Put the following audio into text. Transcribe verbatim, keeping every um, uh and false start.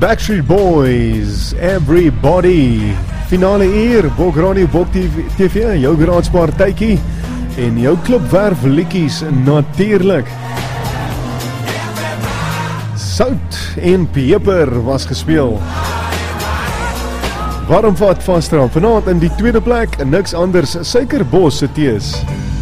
Backstreet Boys, Everybody. Finale uur, Bok Radio, Bok T V, jou garaagepartytjie en jou klubwerf liedjies natuurlik. Sout en peper was gespeel. Warmvat vasdra, vanaand in die tweede plek, niks anders, Suikerbos se tees.